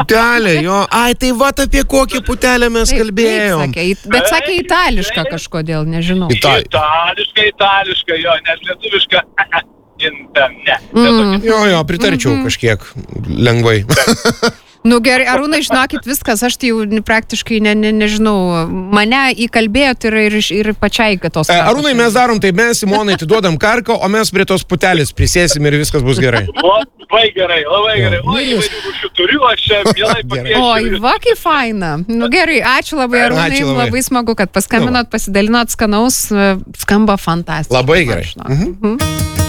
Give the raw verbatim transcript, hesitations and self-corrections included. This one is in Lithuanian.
Putelė, jo. Ai, tai va apie kokią putelę mes Taip, kalbėjom. taip, sakė, it- bet sakė itališką kažkodėl, nežinau. Ita- Itališka, itališka, jo, nes lietuviška. Inta, ne. Mm. Jo, jo, pritarčiau kažkiek lengvai. Nu gerai, Arūnai, žinokit, viskas, aš tai jau praktiškai ne, ne, nežinau, mane įkalbėjot ir, ir, ir pačiai tos. E, Arūnai, mes darom tai, mes Simonai atiduodam karką, o mes prie tos putelės prisėsim ir viskas bus gerai. Labai gerai, labai Jo. gerai. Oi, įvairių rūšių turiu, aš čia mielai pakviesiu. Oi, va, kaip faina. Nu gerai, ačiū labai, Arūnai, Ačiū labai. labai smagu, kad paskambinot, pasidalinot skanaus, skamba fantastiškai. Labai gerai. Žinok. Mhm.